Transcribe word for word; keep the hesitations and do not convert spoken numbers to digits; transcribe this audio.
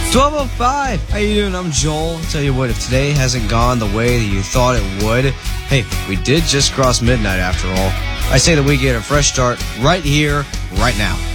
twelve oh five. How you doing? I'm Joel. I'll tell you what, if today hasn't gone the way that you thought it would, hey, we did just cross midnight after all. I say that we get a fresh start right here, right now.